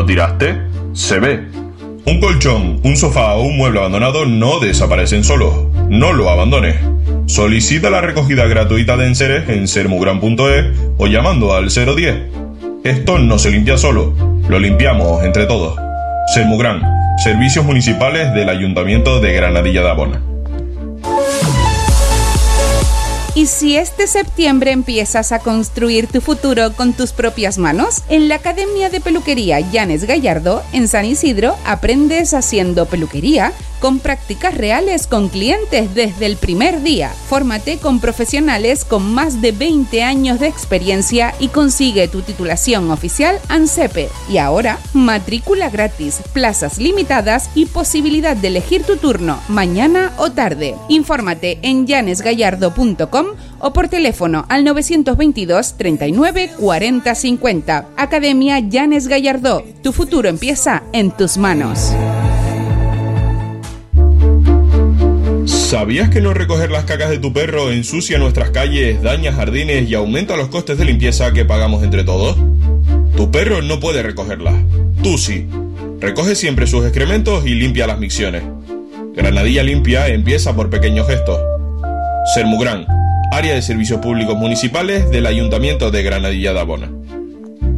¿Lo tiraste? Se ve. Un colchón, un sofá o un mueble abandonado no desaparecen solos. No lo abandones. Solicita la recogida gratuita de enseres en sermugran.es o llamando al 010. Esto no se limpia solo, lo limpiamos entre todos. Sermugran, Servicios Municipales del Ayuntamiento de Granadilla de Abona. ¿Y si este septiembre empiezas a construir tu futuro con tus propias manos? En la Academia de Peluquería Llanes Gallardo, en San Isidro, aprendes haciendo peluquería con prácticas reales con clientes desde el primer día. Fórmate con profesionales con más de 20 años de experiencia y consigue tu titulación oficial ANSEPE. Y ahora, matrícula gratis, plazas limitadas y posibilidad de elegir tu turno, mañana o tarde. Infórmate en llanesgallardo.com o por teléfono al 922 39 40 50. Academia Llanes Gallardo. Tu futuro empieza en tus manos. ¿Sabías que no recoger las cacas de tu perro ensucia nuestras calles, daña jardines y aumenta los costes de limpieza que pagamos entre todos? Tu perro no puede recogerlas. Tú sí. Recoge siempre sus excrementos y limpia las micciones. Granadilla Limpia empieza por pequeños gestos. Sermugran, Área de Servicios Públicos Municipales del Ayuntamiento de Granadilla de Abona.